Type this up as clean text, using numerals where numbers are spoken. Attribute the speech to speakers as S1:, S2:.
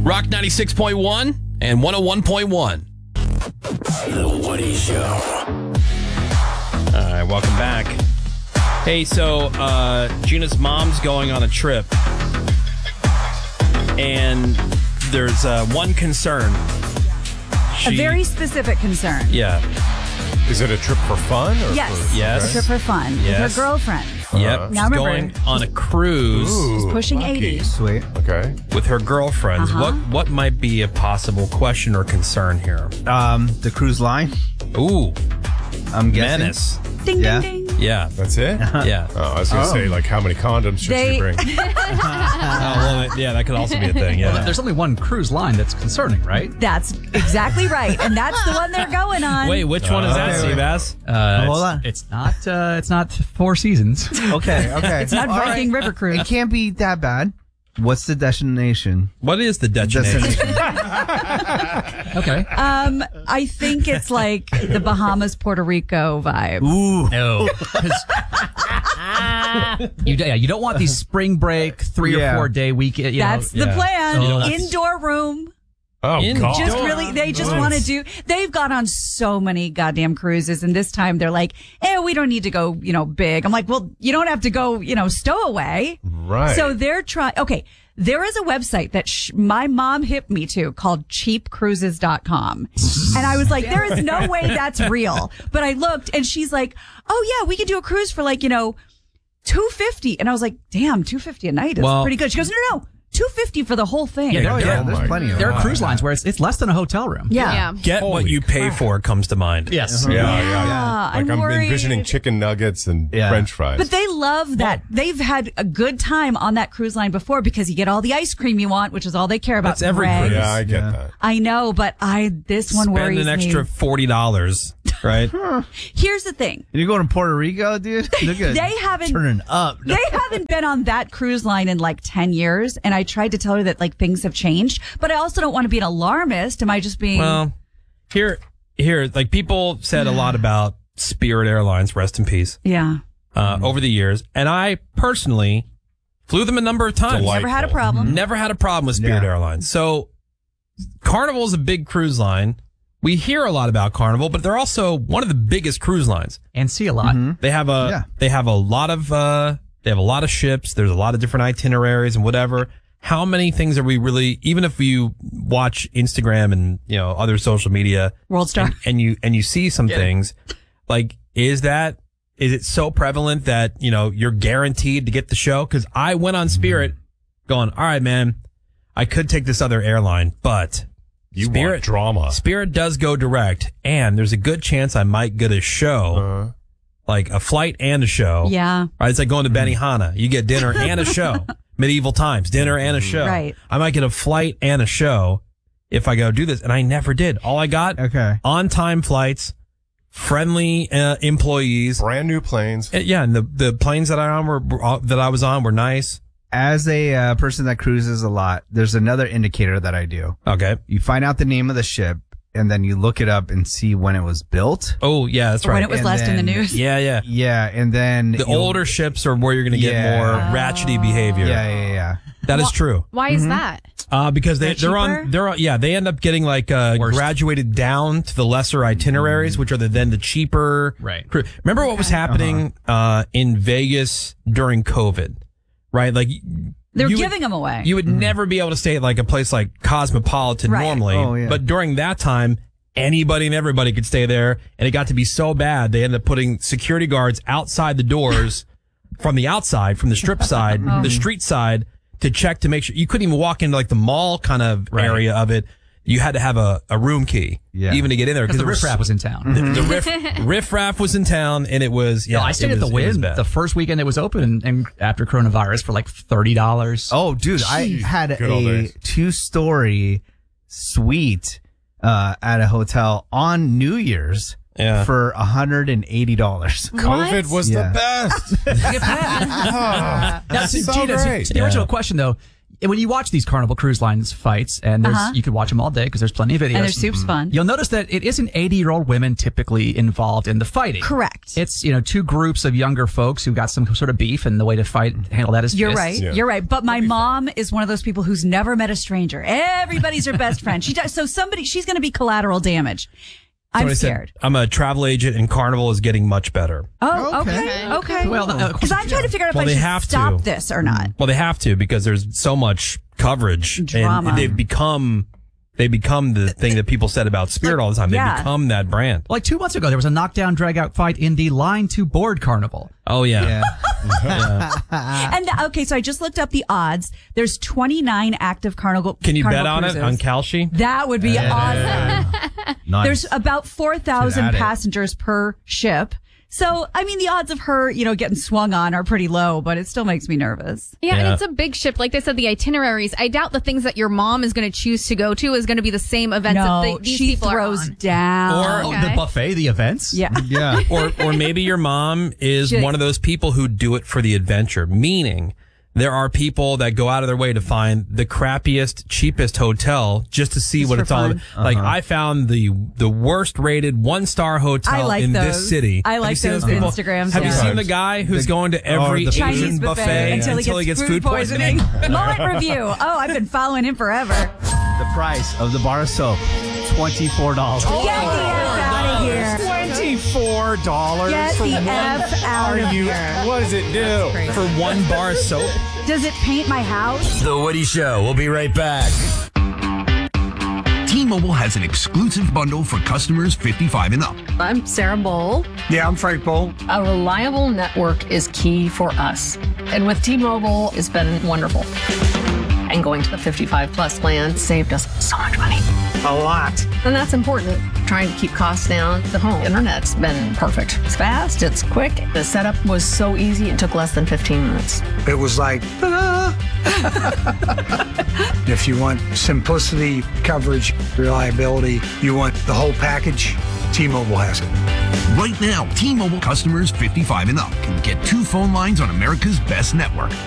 S1: Rock 96.1 and 101.1.
S2: The Woody Show.
S1: All right, welcome back. Hey, so Gina's mom's going on a trip, and there's one concern.
S3: A very specific concern.
S1: Yeah.
S4: Is it a trip for fun? Or
S3: Yes.
S1: Yes.
S3: A trip for fun.
S1: Yes.
S3: With her girlfriend.
S1: Yep.
S3: Now
S1: She's
S3: remember-
S1: going on a cruise
S4: Ooh,
S3: She's pushing
S4: lucky.
S3: 80.
S5: Sweet.
S4: Okay.
S1: with her girlfriends.
S3: Uh-huh.
S1: What might be a possible question or concern here?
S5: The cruise line.
S1: Ooh,
S5: I'm guessing.
S1: menace.
S3: Ding,
S5: Yeah.
S3: ding, ding.
S1: Yeah.
S4: That's it?
S1: Yeah.
S4: Oh, I was going to say, like, how many condoms should
S3: They-
S4: she bring?
S1: Oh, well, yeah, that could also be a thing. Yeah.
S6: There's only one cruise line that's concerning, right?
S3: That's exactly right. And that's the one they're going on.
S1: Wait, which one is that,
S5: Okay,
S1: Steve
S5: wait.
S1: Ass?
S5: Hold on.
S6: It's not Four Seasons.
S5: Okay.
S3: It's not
S5: All
S3: Viking River
S5: It
S3: Cruise.
S5: can't be that bad. What's the destination?
S1: What is the destination?
S6: Okay.
S3: I think it's like the Bahamas, Puerto Rico vibe.
S5: Ooh.
S6: No. You don't want these spring break 3 or 4 day weekend.
S3: That's the plan.
S6: Oh, that's-
S3: Indoor room.
S4: Oh, God.
S3: Just really, they just want to do, they've gone on so many goddamn cruises. And this time they're like, we don't need to go, big. I'm like, well, you don't have to go, stowaway.
S4: Right.
S3: So they're trying. Okay. There is a website that my mom hipped me to called cheapcruises.com. And I was like, there is no way that's real. But I looked and she's like, oh yeah, we could do a cruise for like, $250. And I was like, damn, $250 a night is pretty good. She goes, no, $250 for the whole thing.
S6: Yeah,
S5: Oh, yeah. There's plenty of
S6: There
S5: them.
S6: are cruise lines where it's less than a hotel room.
S3: Yeah.
S1: Get what you pay for comes to mind.
S6: Yes.
S4: Yeah.
S3: I'm
S4: Like, I'm
S3: worried.
S4: envisioning chicken nuggets and French fries.
S3: But they love that. They've had a good time on that cruise line before because you get all the ice cream you want, which is all they care about.
S1: That's every
S3: Bread.
S1: cruise.
S4: yeah, I get that.
S3: I know, but this one
S1: Spend
S3: worries
S1: an extra
S3: me.
S1: $40, right?
S3: Here's the thing.
S5: You're going to Puerto Rico, dude? Look at
S3: They haven't
S5: turning up.
S3: They haven't been on that cruise line in like 10 years. And I tried to tell her that like things have changed, but I also don't want to be an alarmist. Am I just being,
S1: Well, here, like people said a lot about Spirit Airlines, rest in peace,
S3: yeah,
S1: over the years. And I personally flew them a number of times.
S3: never had a problem.
S1: Never had a problem with Spirit
S5: Yeah.
S1: Airlines. So Carnival is a big cruise line. We hear a lot about Carnival, but they're also one of the biggest cruise lines.
S6: And see a lot.
S1: They have a lot of ships. There's a lot of different itineraries and whatever. How many things are we really, even if you watch Instagram and, other social media
S3: World Star.
S1: and you see some things, like, is it so prevalent that, you're guaranteed to get the show? Cause I went on Spirit going, all right, man, I could take this other airline, but
S4: You want drama.
S1: Spirit does go direct, and there's a good chance I might get a show, like a flight and a show.
S3: Yeah.
S1: Right? It's like going to Benihana. You get dinner and a show. Medieval times, dinner and a show.
S3: Right.
S1: I might get a flight and a show if I go do this, and I never did. All I got, on-time flights, friendly employees.
S4: Brand new planes.
S1: And the planes that I was on were nice.
S5: As a person that cruises a lot, there's another indicator that I do.
S1: Okay.
S5: You find out the name of the ship, and then you look it up and see when it was built.
S1: Oh, yeah, that's right.
S3: When it was
S5: And
S3: last in the
S5: then-
S3: news.
S1: Yeah.
S5: Yeah, and then
S1: The older ships are where you're going to get
S5: Yeah.
S1: more ratchety behavior.
S5: Yeah.
S1: That is true.
S7: Why is that?
S1: Because they end up getting like graduated down to the lesser itineraries, which are then the cheaper.
S6: Right.
S1: Remember what was happening in Vegas during COVID, right? Like
S3: They're
S1: you
S3: giving them away.
S1: You would never be able to stay at like a place like Cosmopolitan
S3: Right.
S1: normally,
S5: Oh, yeah.
S1: but during that time, anybody and everybody could stay there, and it got to be so bad they ended up putting security guards outside the doors from the outside, from the strip side, the street side, to check to make sure you couldn't even walk into like the mall kind of area of it. You had to have a room key even to get in there
S6: Because the riffraff was in town.
S1: The riffraff was in town, and it was
S6: I stayed at the Wynn the first weekend it was open, and after coronavirus for like $30.
S5: Oh, dude, I had
S4: Good old
S5: a
S4: days.
S5: 2-story suite at a hotel on New Year's for $180.
S4: COVID was
S5: Yeah.
S4: the best.
S6: Now,
S4: so
S6: Gina,
S4: great.
S6: to the original question though, when you watch these Carnival Cruise Lines fights, and you could watch them all day because there's plenty of videos.
S3: And their soup's fun.
S6: You'll notice that it isn't 80-year-old women typically involved in the fighting.
S3: Correct.
S6: It's, two groups of younger folks who got some sort of beef, and the way to handle that is
S3: You're
S6: fists.
S3: right.
S4: Yeah.
S3: You're right. But my mom is one of those people who's never met a stranger. Everybody's her best friend. She does. So she's going to be collateral damage. I'm
S1: Somebody said,
S3: scared.
S1: I'm a travel agent, and Carnival is getting much better.
S3: Oh, okay.
S6: Well,
S3: Because I'm trying to figure out if
S1: Well,
S3: I
S1: they
S3: should
S1: have
S3: stop
S1: to.
S3: this or not.
S1: Well, they have to because there's so much coverage,
S3: Drama.
S1: and they've become the thing that people said about Spirit all the time. They
S3: yeah.
S1: become that brand.
S6: like 2 months ago, there was a knockdown, drag-out fight in the Line to Board Carnival.
S1: Oh yeah.
S3: And okay, so I just looked up the odds. There's 29 active Carnival.
S1: Can you bet
S3: Carnival
S1: on
S3: cruises.
S1: it on Kalshi?
S3: That would be awesome.
S5: Nice.
S3: There's about 4,000
S5: Should add it.
S3: passengers per ship. So, I mean, the odds of her, getting swung on are pretty low, but it still makes me nervous.
S7: Yeah,
S1: Yeah.
S7: and it's a big ship. Like they said, the itineraries. I doubt the things that your mom is going to choose to go to is going to be the same events
S3: No,
S7: that these
S3: she
S7: people
S3: throws
S7: are on.
S3: down.
S1: Or-
S6: Oh, the buffet, the events?
S3: Yeah.
S5: Yeah.
S1: or maybe your mom is
S3: She-
S1: one of those people who do it for the adventure, meaning there are people that go out of their way to find the crappiest, cheapest hotel just to see what
S3: for
S1: it's all
S3: fun.
S1: about. Like I found the worst rated 1-star hotel
S3: I like
S1: in
S3: those.
S1: this city.
S3: I
S1: Have
S3: like
S1: you seen
S3: those
S1: people?
S3: Instagrams,
S1: Have you
S3: yeah.
S1: seen the guy who's going to every
S5: the
S3: Chinese
S1: Asian
S3: buffet until he gets food poisoning. Mullet review. Oh, I've been following him forever.
S5: The price of the bar of soap, $24.
S3: Get the F out of here.
S4: $24
S3: Get
S4: for
S3: the
S4: one.
S3: F out of
S4: you?
S3: here.
S4: What does it do?
S1: for one bar of soap.
S3: Does it paint my house?
S2: The Woody Show. We'll be right back.
S8: T-Mobile has an exclusive bundle for customers 55 and up.
S9: I'm Sarah Bowl.
S10: Yeah, I'm Frank Bowl.
S9: A reliable network is key for us. And with T-Mobile, it's been wonderful. And going to the 55 plus plan saved us so much money.
S10: A lot.
S9: And that's important. Trying to keep costs down. The home internet's been perfect. It's fast, it's quick. The setup was so easy, it took less than 15 minutes.
S10: It was like, ta-da! If you want simplicity, coverage, reliability, you want the whole package, T-Mobile has it.
S8: Right now, T-Mobile customers 55 and up can get 2 phone lines on America's best network.